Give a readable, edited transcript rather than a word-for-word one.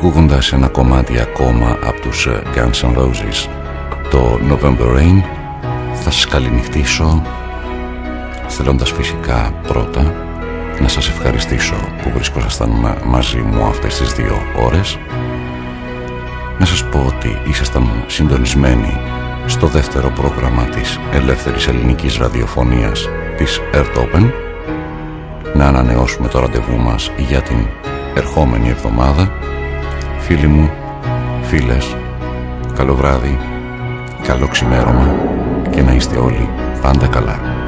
ακούγοντας ένα κομμάτι ακόμα από τους Guns N' Roses, το November Rain, θα σας καληνυχτήσω θέλοντας φυσικά πρώτα να σας ευχαριστήσω που βρισκόσασταν μαζί μου αυτές τις 2 ώρες, να σας πω ότι ήσασταν συντονισμένοι στο δεύτερο πρόγραμμα της ελεύθερης ελληνικής ραδιοφωνίας της Earth Open. Να ανανεώσουμε το ραντεβού μας για την ερχόμενη εβδομάδα. Φίλοι μου, φίλες, καλό βράδυ, καλό ξημέρωμα και να είστε όλοι πάντα καλά.